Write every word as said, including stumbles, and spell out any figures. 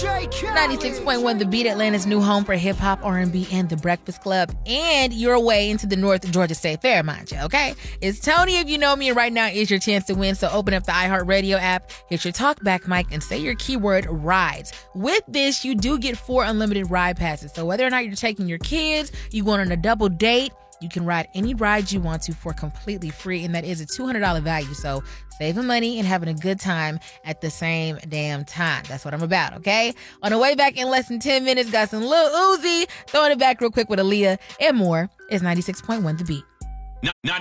ninety-six point one The Beat, Atlanta's new home for hip-hop, R and B, and The Breakfast Club, and your way into the North Georgia State Fair, mind you, okay? It's Tony, if you know me, and right now is your chance to win, so open up the iHeartRadio app, hit your talkback mic, and say your keyword rides. With this, you do get four unlimited ride passes, so whether or not you're taking your kids, you going on a double date, you can ride any ride you want to for completely free, and that is a two hundred dollars value. So saving money and having a good time at the same damn time. That's what I'm about, okay? On the way back in less than ten minutes, got some Lil Uzi, throwing it back real quick with Aaliyah and more. It's ninety-six point one The Beat.